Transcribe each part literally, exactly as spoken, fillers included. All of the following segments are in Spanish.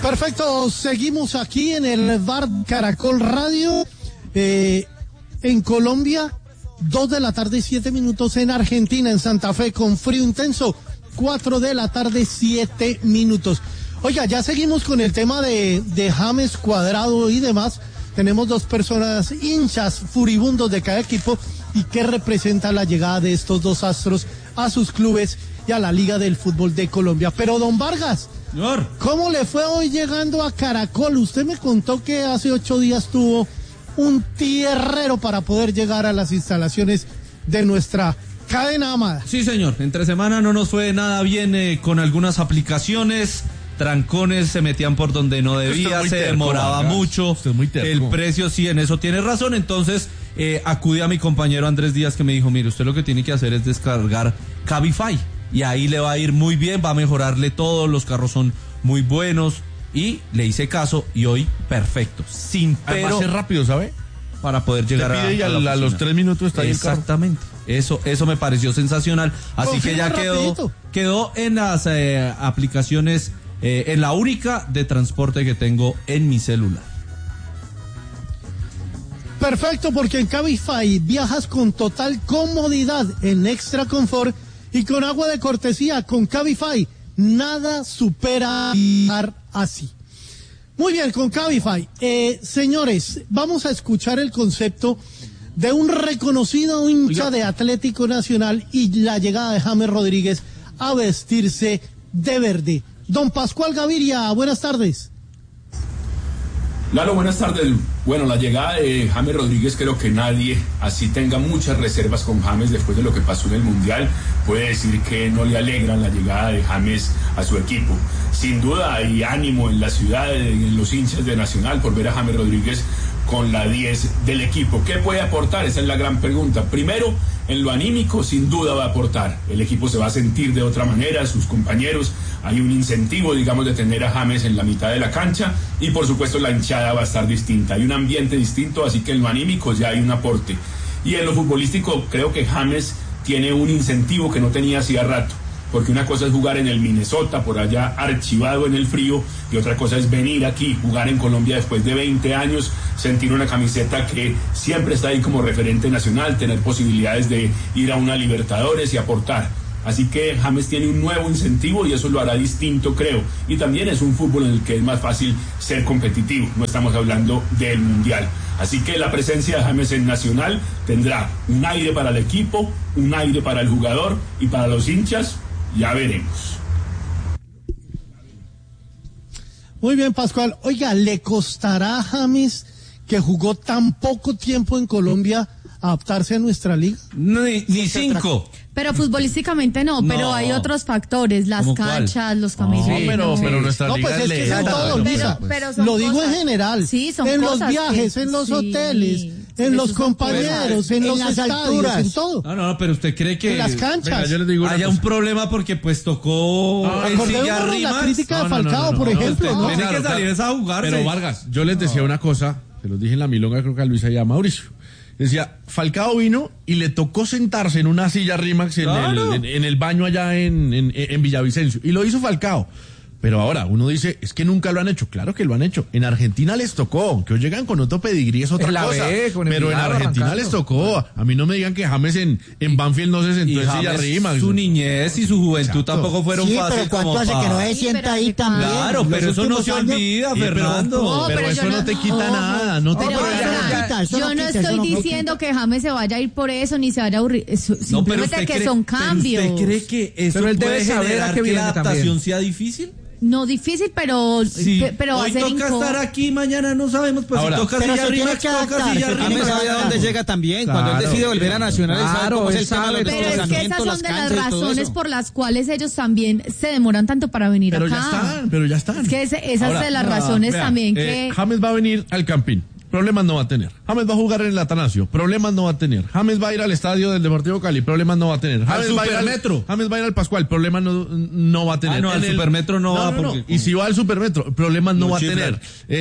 Perfecto, seguimos aquí en el bar Caracol Radio, eh, en Colombia, dos de la tarde, siete minutos, en Argentina, en Santa Fe, con frío intenso, cuatro de la tarde, siete minutos. Oiga, ya seguimos con el tema de, de James, Cuadrado y demás. Tenemos dos personas hinchas furibundos de cada equipo y que representa la llegada de estos dos astros a sus clubes y a la Liga del Fútbol de Colombia. Pero don Vargas, señor, ¿cómo le fue hoy llegando a Caracol? Usted me contó que hace ocho días tuvo un tierrero para poder llegar a las instalaciones de nuestra cadena amada. Sí, señor, entre semana no nos fue nada bien eh, con algunas aplicaciones. Trancones se metían por donde no debía, se terco, demoraba Vargas. mucho, el precio, sí, en eso tiene razón. Entonces eh, acudí a mi compañero Andrés Díaz, que me dijo, mire, usted lo que tiene que hacer es descargar Cabify y ahí le va a ir muy bien, va a mejorarle todo, los carros son muy buenos, y le hice caso y hoy perfecto, sin pero... Además es rápido, ¿sabe? Para poder llegar a, a, a, a los tres minutos está ahí. Exactamente. Eso, eso me pareció sensacional. Así que ya quedó, quedó en las eh, aplicaciones, eh, en la única de transporte que tengo en mi celular. Perfecto, porque en Cabify viajas con total comodidad, en extra confort y con agua de cortesía. Con Cabify nada supera viajar así. Muy bien, con Cabify. Eh, señores, vamos a escuchar el concepto de un reconocido hincha de Atlético Nacional y la llegada de James Rodríguez a vestirse de verde. Don Pascual Gaviria, buenas tardes. Lalo, buenas tardes. Bueno, la llegada de James Rodríguez, creo que nadie, así tenga muchas reservas con James después de lo que pasó en el Mundial, puede decir que no le alegran la llegada de James a su equipo. Sin duda hay ánimo en la ciudad, en los hinchas de Nacional, por ver a James Rodríguez con la diez del equipo. ¿Qué puede aportar? Esa es la gran pregunta. Primero, en lo anímico, sin duda va a aportar. El equipo se va a sentir de otra manera, sus compañeros, hay un incentivo, digamos, de tener a James en la mitad de la cancha, y por supuesto la hinchada va a estar distinta. Hay un ambiente distinto, así que en lo anímico ya hay un aporte. Y en lo futbolístico, creo que James tiene un incentivo que no tenía hacía rato. Porque una cosa es jugar en el Minnesota, por allá archivado en el frío, y otra cosa es venir aquí, jugar en Colombia después de veinte años, sentir una camiseta que siempre está ahí como referente nacional, tener posibilidades de ir a una Libertadores y aportar. Así que James tiene un nuevo incentivo y eso lo hará distinto, creo. Y también es un fútbol en el que es más fácil ser competitivo, no estamos hablando del Mundial. Así que la presencia de James en Nacional tendrá un aire para el equipo, un aire para el jugador y para los hinchas. Ya veremos. Muy bien, Pascual. Oiga, ¿le costará a James, que jugó tan poco tiempo en Colombia, adaptarse a nuestra liga? Ni, ni cinco. Pero futbolísticamente no, pero no. Hay otros factores, las canchas, cuál? Los camerinos. No, pero, pero nuestra no, liga pues es que es todo, Luisa. Pero, pero son lo digo cosas, en general. Sí, son en cosas los viajes, que, en los sí, hoteles, en los compañeros, en, en los estadios, alturas, en todo. No, no, pero usted cree que en las canchas venga, yo les digo haya un problema porque pues tocó no, el cigarrimas. La crítica no, de Falcao, no, no, no, por no, ejemplo. No, no. Tiene que salir a jugar. Pero Vargas, yo les decía una cosa, se los dije en la milonga, creo que a Luisa y a Mauricio. Decía, Falcao vino y le tocó sentarse en una silla Rimax en, claro. el, en, en el baño allá en, en, en Villavicencio. Y lo hizo Falcao. Pero ahora uno dice, es que nunca lo han hecho. Claro que lo han hecho. En Argentina les tocó. Que hoy llegan con otro pedigrí es otra en la cosa. B, con pero en Argentina arrancando. Les tocó. A mí no me digan que James en, en Banfield no se sentó en silla Rimax. Su niñez y su juventud Exacto. tampoco fueron sí, fáciles. Pero ¿cuánto hace pa... que no se sienta sí, ahí también? Claro, pero eso no se olvida, años... Fernando. Sí, pero, no, pero, pero eso no, no te quita no, nada. No te pero pero ya, ya, ya, yo no, no quita, estoy diciendo que James se vaya a ir por eso, ni se vaya a aburrir. Simplemente que son cambios. ¿Usted cree que eso puede generar que la adaptación sea difícil? No difícil, pero sí. pe, pero hoy va a ser toca incómodo. estar aquí, mañana no sabemos, pues Ahora, si toca silla arriba, toca silla arriba. James sabe a dónde llega también, claro, cuando él decide volver a Nacional, claro, sabe cómo es el tema de los pero es que esas son de las razones por las cuales ellos también se demoran tanto para venir pero acá. Pero ya están, pero ya están. Es que ese, esas Ahora, de las razones no, también eh, que... James va a venir al Campín. Problemas no va a tener. James va a jugar en el Atanasio. Problemas no va a tener. James va a ir al estadio del Deportivo Cali. Problemas no va a tener. James al va Supermetro. A ir al, James va a ir al Pascual. Problemas no, no va a tener. Ah, no, al el, Supermetro no, no va no, porque... no. Y si va al Supermetro, problemas no, no va a tener. Eh,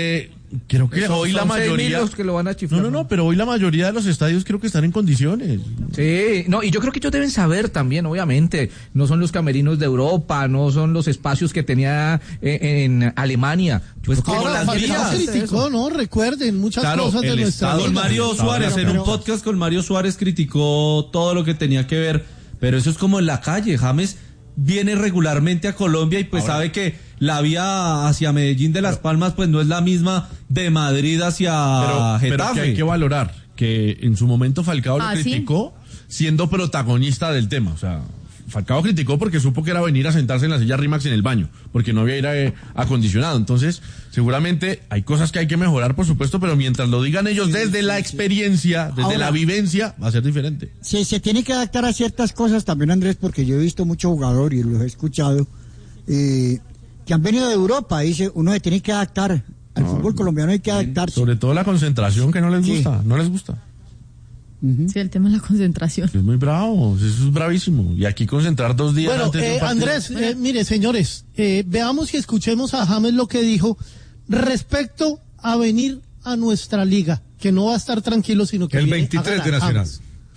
Creo que Son- hoy la son seis mil mayoría... los que lo van a chiflar. No, no, no, pero hoy la mayoría de los estadios creo que están en condiciones. Sí, no, y yo creo que ellos deben saber también, obviamente, no son los camerinos de Europa, no son los espacios que tenía eh, en Alemania. Pues como Ahora, las Falcao vías. criticó, ¿no? Recuerden muchas Claro, cosas de el nuestra Estado- Con liga. Mario Suárez, en un podcast con Mario Suárez criticó todo lo que tenía que ver, pero eso es como en la calle. James viene regularmente a Colombia y pues Ahora. sabe que la vía hacia Medellín de Las Palmas pues no es la misma de Madrid hacia Pero, pero Getafe. que hay que valorar que en su momento Falcao lo ¿Ah, sí? criticó siendo protagonista del tema. O sea, Falcao criticó porque supo que era venir a sentarse en la silla Rimax en el baño, porque no había aire acondicionado. Entonces, seguramente hay cosas que hay que mejorar, por supuesto, pero mientras lo digan ellos desde la experiencia, desde Ahora- la vivencia, va a ser diferente. Se, se tiene que adaptar a ciertas cosas también, Andrés, porque yo he visto muchos jugadores y los he escuchado eh, que han venido de Europa. Dice, uno se tiene que adaptar. Al fútbol colombiano hay que adaptarse. Sobre todo la concentración que no les Sí. gusta, no les gusta. Ujú. Sí, el tema es la concentración. Es muy bravo, eso es bravísimo. Y aquí concentrar dos días Bueno, antes de un eh, partido. Andrés, eh, mire, señores, eh, veamos y escuchemos a James lo que dijo respecto a venir a nuestra liga, que no va a estar tranquilo, sino que El viene a veintitrés de ganar. Nacional.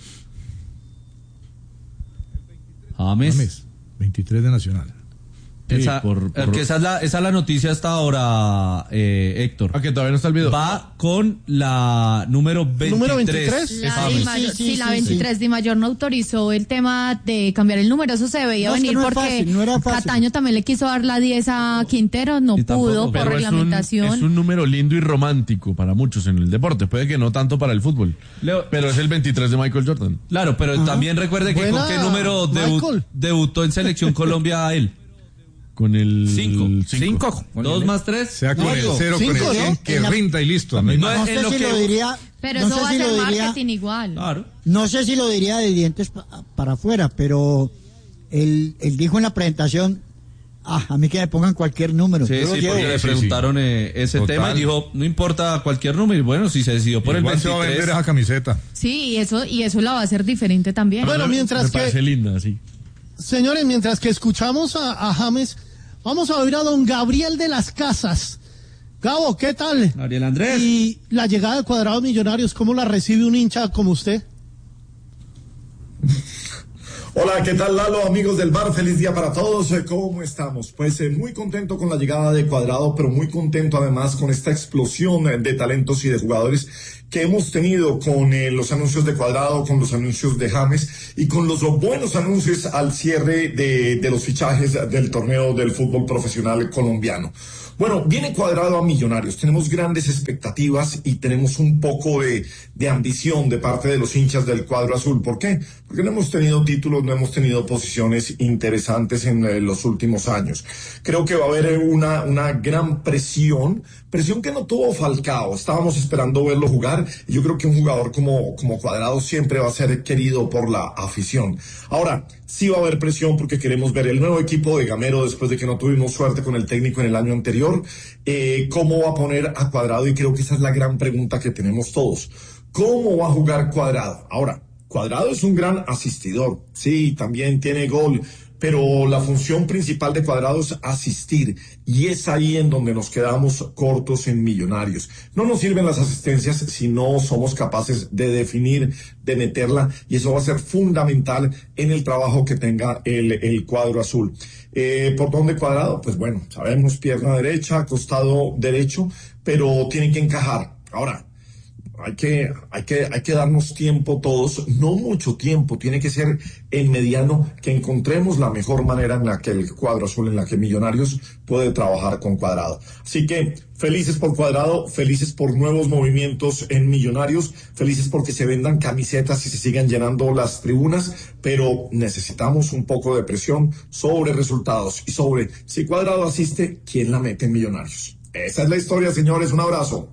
James. James, veintitrés de Nacional. Esa, Sí, por- por- que esa es la, esa es la noticia hasta ahora, eh, Héctor. Ah, que todavía no está el video. Va con la número veintitrés. ¿Número veintitrés? La James. Di Mayor, Sí, sí, sí, la sí, veintitrés Di Mayor no autorizó el tema de cambiar el número, eso se veía No, es que venir no es porque fácil, no era fácil. Cataño también le quiso dar la diez a Quintero, no Y tampoco, pudo por Pero es un- reglamentación. Es un, número lindo y romántico para muchos en el deporte. Puede que no tanto para el fútbol. Leo- Pero es el veintitrés de Michael Jordan. Claro, pero también recuerde que Buena, con qué número debu- Michael. debutó en Selección Colombia él. Con el Cinco. cinco. Dos más tres. Sea con No, el digo, cero, con el cinco, cien, ¿no? que En la- rinda y listo. amigo. No, No en sé lo si que- lo diría, Pero no eso sé va si a ser lo diría, marketing igual. Claro. no sé si lo diría de dientes pa- para afuera, pero él, él dijo en la presentación, ah, a mí que me pongan cualquier número. Sí, yo lo sí, llevo. porque le Sí, sí. preguntaron eh, ese Total. tema y dijo, no importa cualquier número. Y bueno, si se decidió por Igual el se va a vender veintitrés. esa camiseta. Sí, y eso, y eso la va a hacer diferente también. Bueno, mientras Me parece que, linda, sí. señores, mientras que escuchamos a, a James, vamos a oír a don Gabriel de las Casas. Gabo, ¿qué tal? Gabriel Andrés. Y la llegada de Cuadrado Millonarios, ¿cómo la recibe un hincha como usted? Hola, ¿qué tal Lalo? Amigos del bar, feliz día para todos. Eh, ¿Cómo estamos? Pues eh, muy contento con la llegada de Cuadrado, pero muy contento además con esta explosión eh, de talentos y de jugadores que hemos tenido con eh, los anuncios de Cuadrado, con los anuncios de James y con los buenos anuncios al cierre de, de los fichajes del torneo del fútbol profesional colombiano. Bueno, viene Cuadrado a Millonarios, tenemos grandes expectativas y tenemos un poco de, de ambición de parte de los hinchas del cuadro azul. ¿Por qué? Porque no hemos tenido títulos, no hemos tenido posiciones interesantes en eh, los últimos años. Creo que va a haber una, una gran presión, presión que no tuvo Falcao. Estábamos esperando verlo jugar y yo creo que un jugador como, como Cuadrado siempre va a ser querido por la afición. Ahora, sí va a haber presión porque queremos ver el nuevo equipo de Gamero después de que no tuvimos suerte con el técnico en el año anterior. Eh, ¿Cómo va a poner a Cuadrado? Y creo que esa es la gran pregunta que tenemos todos. ¿Cómo va a jugar Cuadrado? Ahora, Cuadrado es un gran asistidor. Sí, también tiene gol. Pero la función principal de Cuadrado es asistir. Y es ahí en donde nos quedamos cortos en Millonarios. No nos sirven las asistencias si no somos capaces de definir, de meterla. Y eso va a ser fundamental en el trabajo que tenga el, el cuadro azul. Eh, ¿Por dónde Cuadrado? Pues bueno, sabemos pierna derecha, costado derecho, pero tiene que encajar. Ahora, hay que, hay que, hay que darnos tiempo todos, no mucho tiempo, tiene que ser en mediano, que encontremos la mejor manera en la que el cuadro azul, en la que Millonarios puede trabajar con Cuadrado. Así que felices por Cuadrado, felices por nuevos movimientos en Millonarios, felices porque se vendan camisetas y se sigan llenando las tribunas, pero necesitamos un poco de presión sobre resultados y sobre si Cuadrado asiste, ¿quién la mete en Millonarios? Esa es la historia, señores, un abrazo.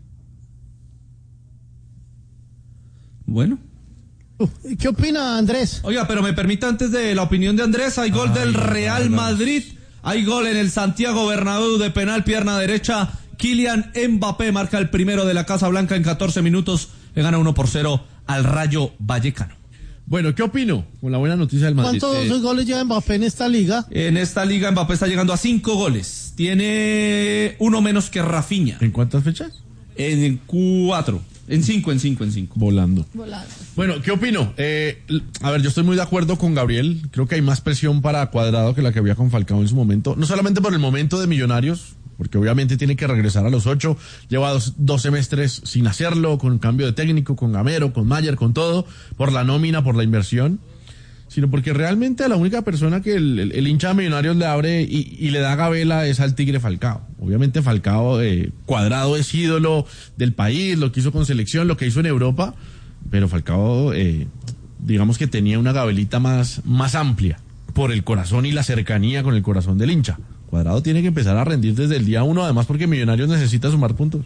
Bueno. ¿Qué opina Andrés? Oiga, pero me permite antes de la opinión de Andrés, hay gol Ay, del Real no, no. Madrid, hay gol en el Santiago Bernabéu de penal, pierna derecha, Kylian Mbappé marca el primero de la Casa Blanca en catorce minutos, le gana uno por cero al Rayo Vallecano. Bueno, ¿qué opino con la buena noticia del Madrid? ¿Cuántos eh, goles lleva Mbappé en esta liga? En esta liga Mbappé está llegando a cinco goles. Tiene uno menos que Rafinha. ¿En cuántas fechas? En cuatro. En cinco, en cinco, en cinco. Volando. Volando. Bueno, ¿qué opino? Eh, a ver, yo estoy muy de acuerdo con Gabriel. Creo que hay más presión para Cuadrado que la que había con Falcao en su momento. No solamente por el momento de Millonarios, porque obviamente tiene que regresar a los ocho. Lleva dos, dos semestres sin hacerlo, con cambio de técnico, con Gamero, con Mayer, con todo, por la nómina, por la inversión. Sino porque realmente a la única persona que el, el, el hincha de Millonarios le abre y, y le da gabela es al Tigre Falcao. Obviamente Falcao, eh, Cuadrado es ídolo del país, lo que hizo con selección, lo que hizo en Europa, pero Falcao, eh, digamos que tenía una gabelita más, más amplia por el corazón y la cercanía con el corazón del hincha. Cuadrado tiene que empezar a rendir desde el día uno, además porque Millonarios necesita sumar puntos.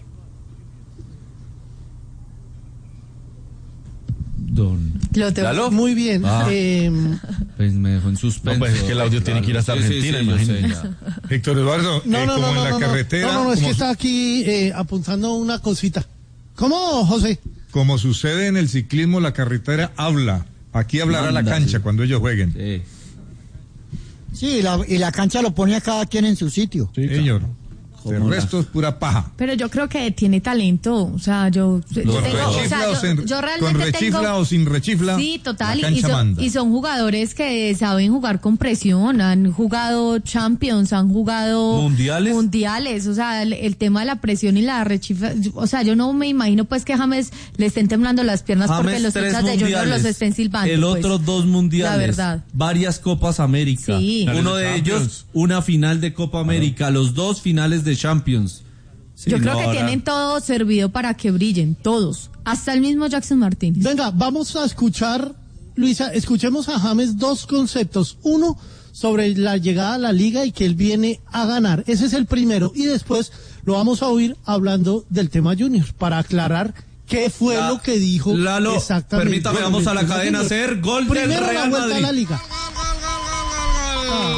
Don Lo tengo muy bien. Ah. Eh, pues me dejó en suspenso. No, pues es que el audio claro. tiene que ir hasta Argentina, sí, sí, sí, imagínate. Héctor Eduardo, no, eh, no, como no, en no, la no, carretera. No, no, no, es que su... está aquí eh, apuntando una cosita. ¿Cómo, José? Como sucede en el ciclismo, la carretera habla. Aquí hablará Manda, la cancha sí. cuando ellos jueguen. Sí, sí la, y la cancha lo pone a cada quien en su sitio. Sí, señor. El resto es pura paja. Pero yo creo que tiene talento, o sea, yo, yo tengo, o sea, yo, sin, yo realmente con rechifla tengo, o sin rechifla. Sí, total, y son, y son jugadores que saben jugar con presión, han jugado Champions, han jugado mundiales, mundiales, o sea, el, el tema de la presión y la rechifla, o sea, yo no me imagino pues que James le estén temblando las piernas James porque los hinchas de Junior los estén silbando. El pues, otro dos mundiales, la verdad. Varias Copas América, sí. Uno de ellos, una final de Copa América, claro. Los dos finales de Champions. Sí, Yo creo no, que ahora... tienen todo servido para que brillen, todos, hasta el mismo Jackson Martínez. Venga, vamos a escuchar, Luisa, escuchemos a James dos conceptos. Uno, sobre la llegada a la liga y que él viene a ganar. Ese es el primero. Y después lo vamos a oír hablando del tema Junior, para aclarar qué fue la, lo que dijo Lalo, exactamente. Permítame, vamos a la cadena a hacer gol Primero del Real la vuelta Madrid. A la liga. Ah.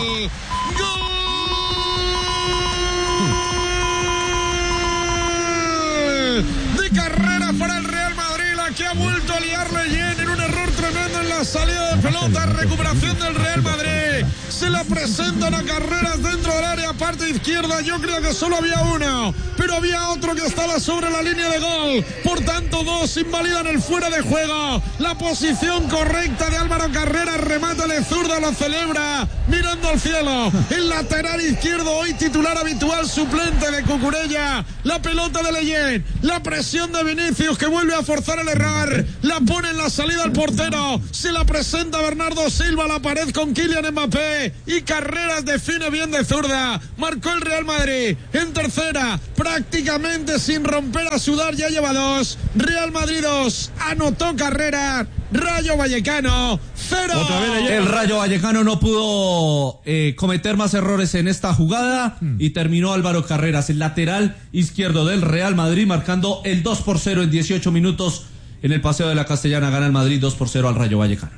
De carrera para el Real Madrid, la que ha vuelto a liarle bien en un error tremendo en la salida de pelota, recuperación del Real Madrid. Se la presentan a Carreras dentro del área, parte izquierda. Yo creo que solo había uno, pero había otro que estaba sobre la línea de gol. Por tanto, dos invalidan el fuera de juego. La posición correcta de Álvaro Carreras, remata de zurda, lo celebra mirando al cielo. El lateral izquierdo, hoy titular habitual, suplente de Cucurella. La pelota de Leyen, la presión de Vinicius que vuelve a forzar el error. La pone en la salida al portero. Se la presenta Bernardo Silva a la pared con Kylian Mbappé. Y Carreras define bien de zurda. Marcó el Real Madrid en tercera, prácticamente sin romper a sudar, ya lleva dos. Real Madrid dos, anotó Carreras. Rayo Vallecano cero. El Rayo Vallecano no pudo eh, cometer más errores en esta jugada hmm. y terminó Álvaro Carreras, el lateral izquierdo del Real Madrid, marcando el dos por cero en dieciocho minutos. En el Paseo de la Castellana gana el Madrid dos por cero al Rayo Vallecano.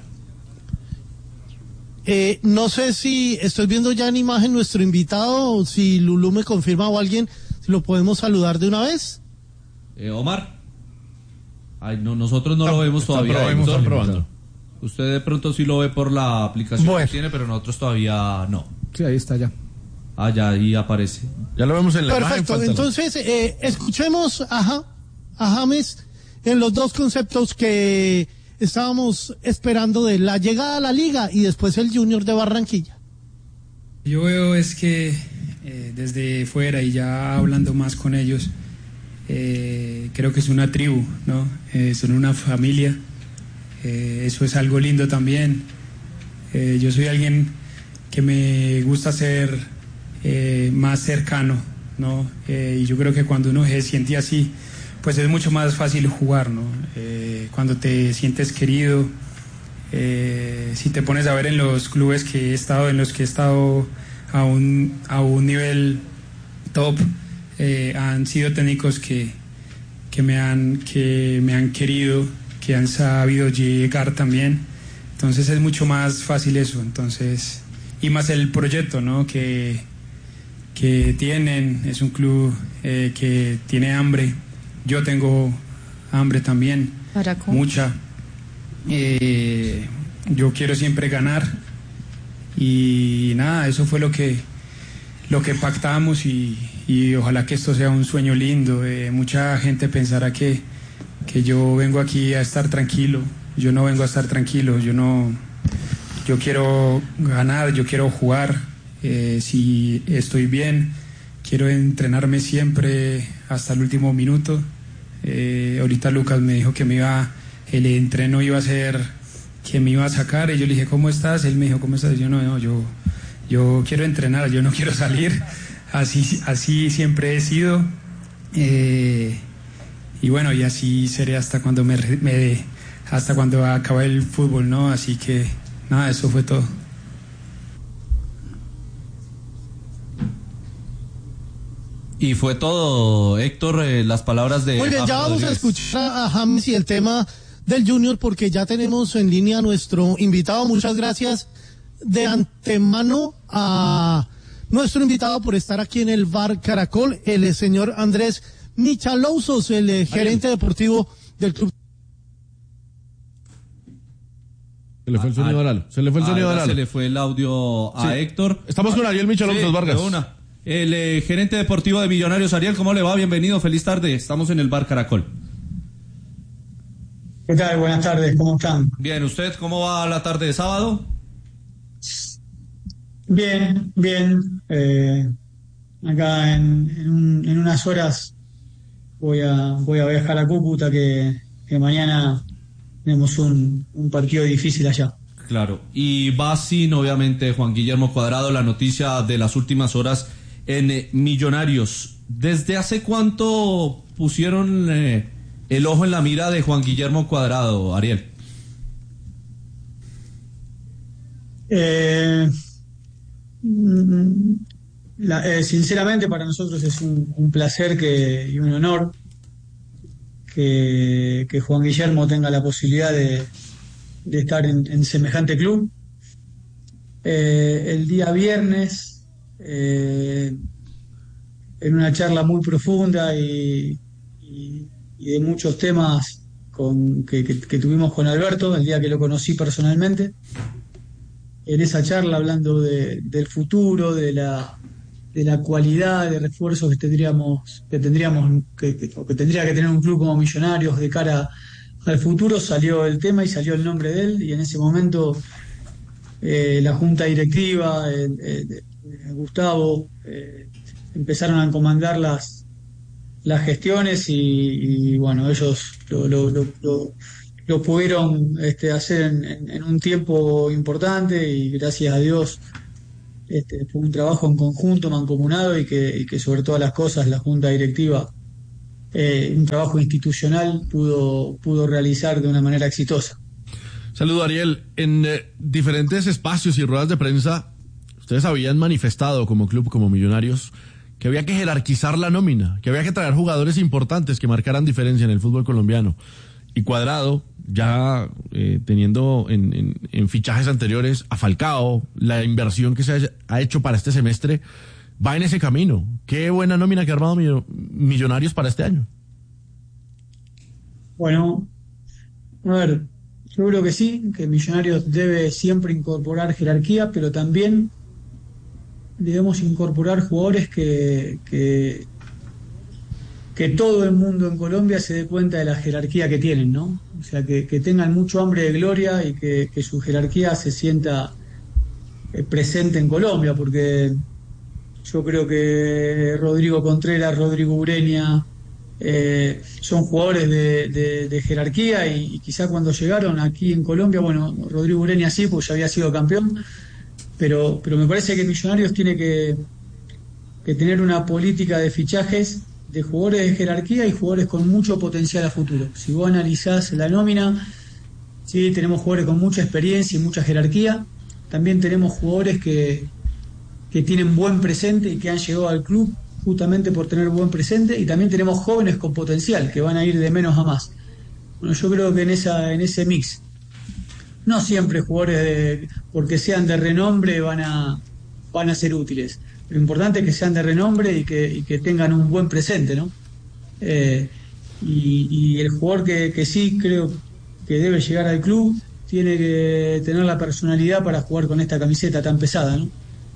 Eh, no sé si estoy viendo ya en imagen nuestro invitado, o si Lulú me confirma o alguien, si lo podemos saludar de una vez. Eh, Omar. Ay, no, nosotros no está, lo vemos todavía. Probando, está probando. Usted de pronto sí lo ve por la aplicación bueno. que tiene, pero nosotros todavía no. Sí, ahí está ya. Ah, ya, ahí aparece. Ya lo vemos en la Perfecto, imagen. Perfecto, entonces eh, escuchemos a, a James en los dos conceptos que estábamos esperando de la llegada a la liga y después el Junior de Barranquilla. Yo veo es que eh, desde fuera y ya hablando más con ellos, eh, creo que es una tribu, ¿no? Eh, son una familia, eh, eso es algo lindo también. Eh, yo soy alguien que me gusta ser eh, más cercano, ¿no? Eh, y yo creo que cuando uno se siente así, pues es mucho más fácil jugar, ¿no? Eh, cuando te sientes querido, eh, si te pones a ver en los clubes que he estado, en los que he estado a un, a un nivel top, eh, han sido técnicos que, que, me han, que me han querido, que han sabido llegar también, entonces es mucho más fácil eso, entonces, y más el proyecto, ¿no? Que, que tienen, es un club eh, que tiene hambre. Yo tengo hambre también, mucha, eh, yo quiero siempre ganar y nada, eso fue lo que, lo que pactamos y, y ojalá que esto sea un sueño lindo. Eh, mucha gente pensará que, que yo vengo aquí a estar tranquilo, yo no vengo a estar tranquilo, yo no, yo quiero ganar, yo quiero jugar, eh, si estoy bien, quiero entrenarme siempre hasta el último minuto. Eh, ahorita Lucas me dijo que me iba, el entreno iba a ser, que me iba a sacar, y yo le dije, ¿cómo estás? Él me dijo, ¿cómo estás? Y yo no, no, yo, yo quiero entrenar, yo no quiero salir, así, así siempre he sido, eh, y bueno, y así seré hasta cuando me, me hasta cuando acabe el fútbol, ¿no? Así que, nada, eso fue todo. Y fue todo, Héctor, eh, las palabras de... Muy bien, ya vamos a escuchar a James y el tema del Junior, porque ya tenemos en línea a nuestro invitado. Muchas gracias de antemano a nuestro invitado por estar aquí en el Bar Caracol, el señor Andrés Michalousos, el eh, gerente deportivo del club. Se le fue el sonido a Lalo. Se le fue el sonido a Lalo. Se le fue el audio a sí. Héctor. Estamos con Ariel Michalousos sí, Vargas. Una. El eh, gerente deportivo de Millonarios. Ariel, ¿cómo le va? Bienvenido, feliz tarde. Estamos en el Bar Caracol. ¿Qué tal? Buenas tardes, ¿cómo están? Bien, ¿usted cómo va la tarde de sábado? Bien, bien. Eh, acá en, en, un, en unas horas voy a voy a viajar a Cúcuta, que, que mañana tenemos un, un partido difícil allá. Claro, y va sin, obviamente, Juan Guillermo Cuadrado, la noticia de las últimas horas en eh, Millonarios. ¿Desde hace cuánto pusieron eh, el ojo en la mira de Juan Guillermo Cuadrado, Ariel? Eh, la, eh, sinceramente para nosotros es un, un placer que, y un honor que, que Juan Guillermo tenga la posibilidad de, de estar en, en semejante club. Eh, el día viernes, eh, en una charla muy profunda y, y, y de muchos temas con, que, que, que tuvimos con Alberto, el día que lo conocí personalmente, en esa charla hablando de, del futuro, de la, de la cualidad de refuerzos que tendríamos, que tendríamos que, que, que tendría que tener un club como Millonarios de cara al futuro, salió el tema y salió el nombre de él, y en ese momento eh, la junta directiva, eh, eh, Gustavo, eh, empezaron a comandar las las gestiones y, y bueno, ellos lo, lo, lo, lo, lo pudieron este, hacer en, en, en un tiempo importante, y gracias a Dios este, fue un trabajo en conjunto, mancomunado, y que, y que sobre todas las cosas la junta directiva, eh, un trabajo institucional, pudo, pudo realizar de una manera exitosa. Saludo, Ariel. En eh, diferentes espacios y ruedas de prensa, ustedes habían manifestado como club, como Millonarios, que había que jerarquizar la nómina, que había que traer jugadores importantes que marcaran diferencia en el fútbol colombiano. Y Cuadrado, ya eh, teniendo en, en, en fichajes anteriores a Falcao, la inversión que se ha, ha hecho para este semestre, va en ese camino. Qué buena nómina que ha armado Millonarios para este año. Bueno, a ver, yo creo que sí, que Millonarios debe siempre incorporar jerarquía, pero también debemos incorporar jugadores que, que, que todo el mundo en Colombia se dé cuenta de la jerarquía que tienen, ¿no? O sea, que, que tengan mucho hambre de gloria y que, que su jerarquía se sienta eh, presente en Colombia, porque yo creo que Rodrigo Contreras, Rodrigo Ureña, eh, son jugadores de, de, de jerarquía, y, y quizá cuando llegaron aquí en Colombia, bueno, Rodrigo Ureña sí, pues ya había sido campeón, pero, pero me parece que Millonarios tiene que, que tener una política de fichajes de jugadores de jerarquía y jugadores con mucho potencial a futuro. Si vos analizás la nómina, sí, tenemos jugadores con mucha experiencia y mucha jerarquía, también tenemos jugadores que, que tienen buen presente y que han llegado al club justamente por tener buen presente, y también tenemos jóvenes con potencial que van a ir de menos a más. Bueno, yo creo que en esa en ese mix, no siempre jugadores de, porque sean de renombre van a van a ser útiles. Lo importante es que sean de renombre y que, y que tengan un buen presente, ¿no? Eh, y, y el jugador que, que sí creo que debe llegar al club tiene que tener la personalidad para jugar con esta camiseta tan pesada, ¿no?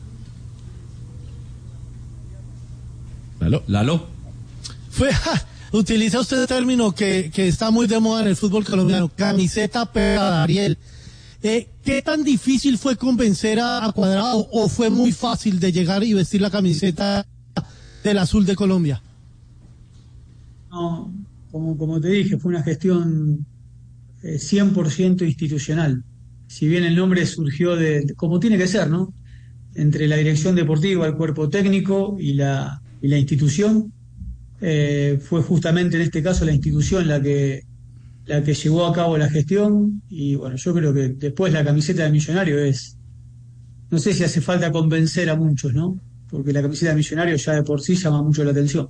Lalo. Lalo. Fue, ja, utiliza usted el término que, que está muy de moda en el fútbol colombiano, camiseta pesada, Ariel. Eh, ¿Qué tan difícil fue convencer a, a Cuadrado o fue muy fácil de llegar y vestir la camiseta del azul de Colombia? No, como, como te dije, fue una gestión eh, cien por ciento institucional. Si bien el nombre surgió de, de, como tiene que ser, ¿no? Entre la dirección deportiva, el cuerpo técnico y la, y la institución, eh, fue justamente en este caso la institución la que la que llevó a cabo la gestión. Y bueno, yo creo que después la camiseta de Millonario es, no sé si hace falta convencer a muchos, ¿no? Porque la camiseta de Millonario ya de por sí llama mucho la atención.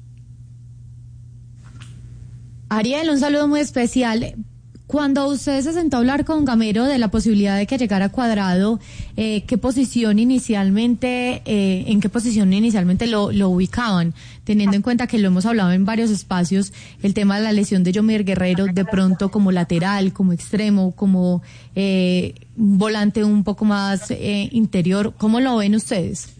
Ariel, un saludo muy especial. Cuando usted se sentó a hablar con Gamero de la posibilidad de que llegara Cuadrado, eh, ¿qué posición inicialmente, eh, en qué posición inicialmente lo, lo ubicaban? Teniendo en cuenta que lo hemos hablado en varios espacios, el tema de la lesión de Yomer Guerrero, de pronto como lateral, como extremo, como eh, un volante un poco más eh, interior, ¿cómo lo ven ustedes?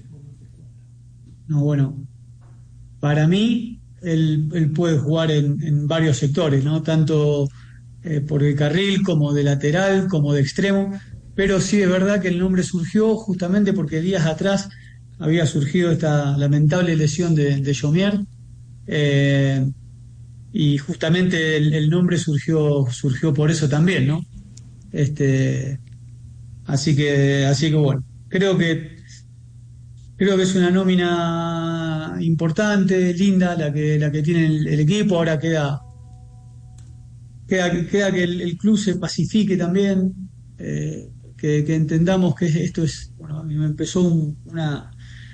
No, bueno, para mí él, él puede jugar en, en varios sectores, ¿no? Tanto Eh, por el carril, como de lateral, como de extremo, pero sí es verdad que el nombre surgió justamente porque días atrás había surgido esta lamentable lesión de, de Yomier, eh, y justamente el, el nombre surgió surgió por eso también, ¿no? Este, así que así que bueno, creo que creo que es una nómina importante, linda la que la que tiene el, el equipo. Ahora queda Queda, queda que el, el club se pacifique también, eh, que, que entendamos que esto es, bueno, a mí me empezó un, una,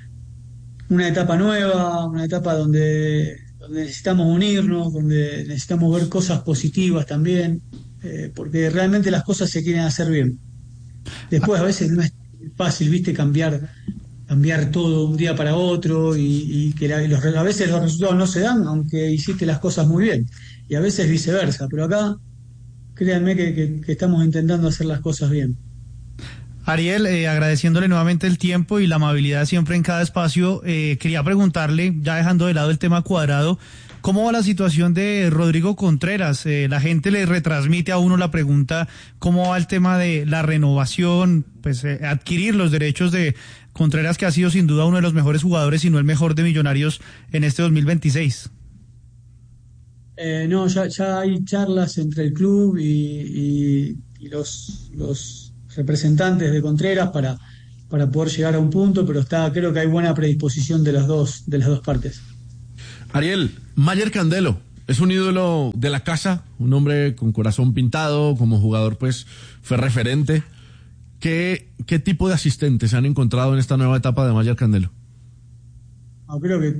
una etapa nueva, una etapa donde, donde necesitamos unirnos, donde necesitamos ver cosas positivas también, eh, porque realmente las cosas se quieren hacer bien. Después a veces no es fácil, viste, cambiar cambiar todo un día para otro, y, y que la, los, a veces los resultados no se dan, aunque hiciste las cosas muy bien, y a veces viceversa, pero acá créanme que, que, que estamos intentando hacer las cosas bien. Ariel, eh, agradeciéndole nuevamente el tiempo y la amabilidad siempre en cada espacio, eh, quería preguntarle, ya dejando de lado el tema Cuadrado, ¿cómo va la situación de Rodrigo Contreras? Eh, la gente le retransmite a uno la pregunta, ¿cómo va el tema de la renovación, pues eh, adquirir los derechos de Contreras, que ha sido sin duda uno de los mejores jugadores, si no el mejor de Millonarios en este dos mil veintiséis? Eh, no, ya, ya hay charlas entre el club y, y, y los, los representantes de Contreras para, para poder llegar a un punto, pero está, creo que hay buena predisposición de las dos, de las dos partes. Ariel, Mayer Candelo es un ídolo de la casa, un hombre con corazón pintado, como jugador pues fue referente. ¿Qué, qué tipo de asistentes se han encontrado en esta nueva etapa de Mayer Candelo? No, creo que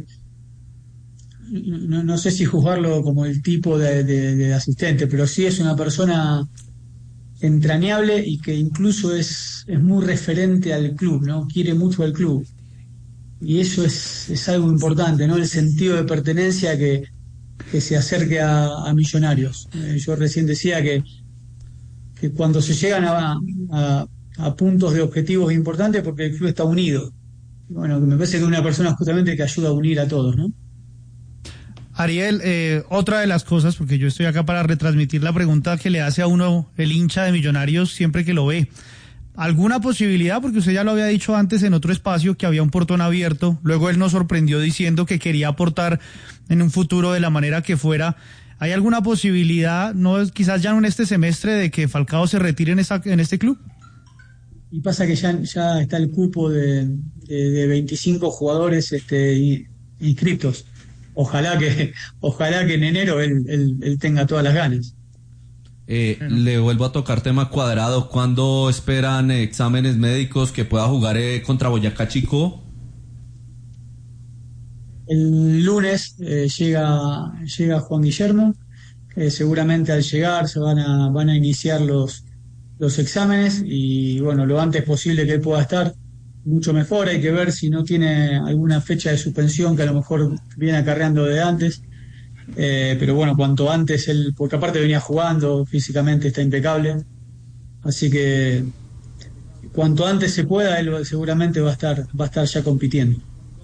no, no sé si juzgarlo como el tipo de, de, de asistente, pero sí es una persona entrañable y que incluso es, es muy referente al club, ¿no? Quiere mucho al club. Y eso es, es algo importante, ¿no? El sentido de pertenencia que, que se acerque a, a Millonarios. Eh, yo recién decía que, que cuando se llegan a, a, a puntos de objetivos importantes, porque el club está unido. Bueno, me parece que es una persona justamente que ayuda a unir a todos, ¿no? Ariel, eh, otra de las cosas, porque yo estoy acá para retransmitir la pregunta que le hace a uno el hincha de Millonarios siempre que lo ve. ¿Alguna posibilidad? Porque usted ya lo había dicho antes en otro espacio, que había un portón abierto. Luego él nos sorprendió diciendo que quería aportar en un futuro de la manera que fuera. ¿Hay alguna posibilidad, no quizás ya no en este semestre, de que Falcao se retire en, esa, en este club? Y pasa que ya, ya está el cupo de, de, de veinticinco jugadores este, inscritos. Ojalá que, ojalá que en enero él, él, él tenga todas las ganas. Eh, le vuelvo a tocar tema Cuadrado. ¿Cuándo esperan eh, exámenes médicos que pueda jugar eh, contra Boyacá Chico? El lunes eh, llega, llega Juan Guillermo. Eh, seguramente al llegar se van a, van a iniciar los, los exámenes y bueno, lo antes posible que él pueda estar, mucho mejor. Hay que ver si no tiene alguna fecha de suspensión que a lo mejor viene acarreando de antes, eh, pero bueno, cuanto antes él, porque aparte venía jugando, físicamente está impecable, Así que cuanto antes se pueda, él seguramente va a estar, va a estar ya compitiendo.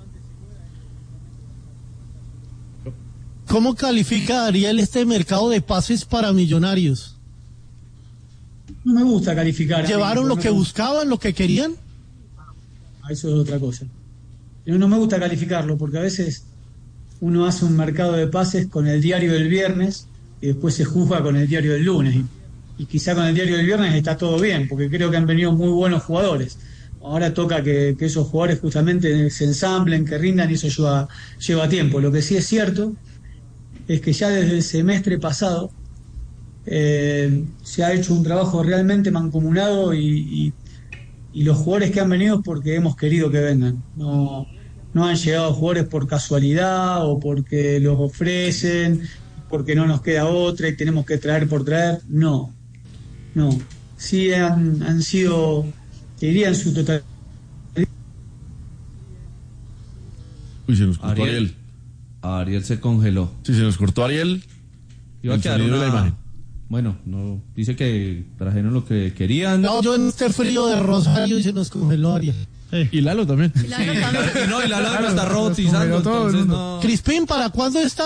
¿Cómo califica Ariel este mercado de pases para Millonarios? No me gusta calificar. ¿Llevaron lo que buscaban, lo que querían? Eso es otra cosa. Yo no me gusta calificarlo porque a veces uno hace un mercado de pases con el diario del viernes y después se juzga con el diario del lunes. Y, y quizá con el diario del viernes está todo bien, porque creo que han venido muy buenos jugadores. Ahora toca que, que esos jugadores justamente se ensamblen, que rindan, y eso lleva, lleva tiempo. Lo que sí es cierto es que ya desde el semestre pasado eh, se ha hecho un trabajo realmente mancomunado y, y, y los jugadores que han venido es porque hemos querido que vengan. No, no han llegado jugadores por casualidad o porque los ofrecen, porque no nos queda otra y tenemos que traer por traer. No, no. Sí han, han sido, te diría en su totalidad. Uy, se nos cortó Ariel. Ariel. Ariel se congeló. Sí, se nos cortó Ariel. Iba a quedar sonido de una... la imagen. Bueno, no, dice que trajeron lo que querían. No, yo en este frío de Rosario y se nos congeló Ariel. Sí. Y Lalo también. Y Lalo también. Sí, no, y Lalo me está robotizando, entonces no. Crispín, ¿para cuándo está?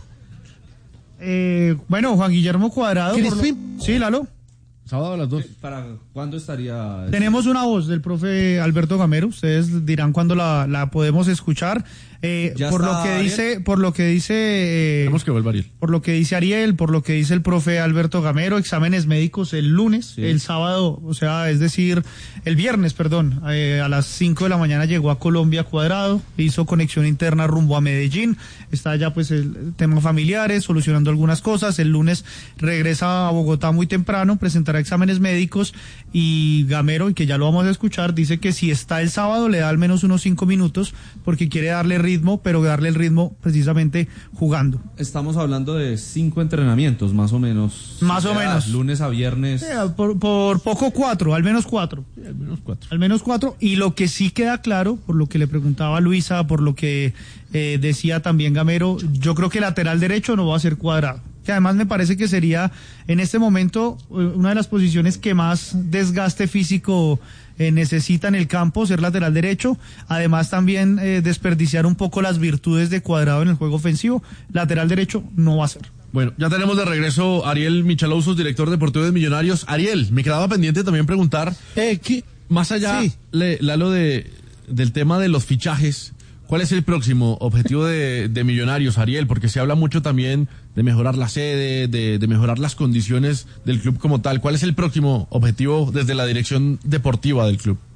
Eh, bueno, Juan Guillermo Cuadrado. Crispín. Lo... Sí, Lalo. Sábado a las dos. ¿Para cuándo estaría? Tenemos una voz del profe Alberto Gamero. Ustedes dirán cuándo la, la podemos escuchar. Eh, por lo que Ariel. dice, por lo que dice, eh, Tenemos que vuelva Ariel. Por lo que dice Ariel, por lo que dice el profe Alberto Gamero, exámenes médicos el lunes, Sí. el sábado, o sea, es decir, el viernes, perdón, eh, a las cinco de la mañana llegó a Colombia Cuadrado, hizo conexión interna rumbo a Medellín, está ya pues el tema familiares, solucionando algunas cosas, el lunes regresa a Bogotá muy temprano, presentará exámenes médicos y Gamero, y que ya lo vamos a escuchar, dice que si está el sábado le da al menos unos cinco minutos porque quiere darle ritmo, pero darle el ritmo precisamente jugando. Estamos hablando de cinco entrenamientos, más o menos. Más o, o sea, menos. Lunes a viernes. Sí, por, por poco cuatro, al menos cuatro. Sí, al menos cuatro. Al menos cuatro. Y lo que sí queda claro, por lo que le preguntaba a Luisa, por lo que eh, decía también Gamero, yo creo que lateral derecho no va a ser Cuadrado. Que además me parece que sería en este momento una de las posiciones que más desgaste físico eh, necesita en el campo, ser lateral derecho. Además también eh, desperdiciar un poco las virtudes de Cuadrado en el juego ofensivo. Lateral derecho no va a ser. Bueno, ya tenemos de regreso a Ariel Michalousos, director deportivo de Millonarios. Ariel, me quedaba pendiente también preguntar, Eh, ¿qué? más allá, Sí. le, Lalo, de, del tema de los fichajes, ¿cuál es el próximo objetivo de, de Millonarios, Ariel? Porque se habla mucho también de mejorar la sede, de, de mejorar las condiciones del club como tal. ¿Cuál es el próximo objetivo desde la dirección deportiva del club?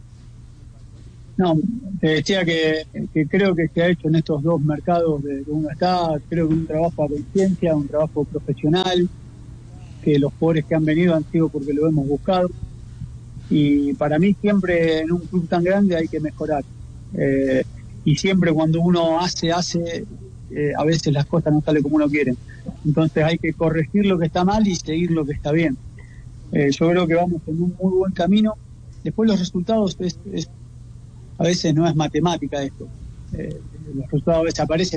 No, te decía que, que creo que se ha hecho en estos dos mercados de que uno está, creo que un trabajo a conciencia, un trabajo profesional, que los jugadores que han venido han sido porque lo hemos buscado. Y para mí siempre en un club tan grande hay que mejorar. Eh, y siempre cuando uno hace, hace, eh, a veces las cosas no salen como uno quiere. Entonces hay que corregir lo que está mal y seguir lo que está bien. Eh, yo creo que vamos en un muy buen camino. Después los resultados, es, es, a veces no es matemática esto. Eh, los resultados a veces aparecen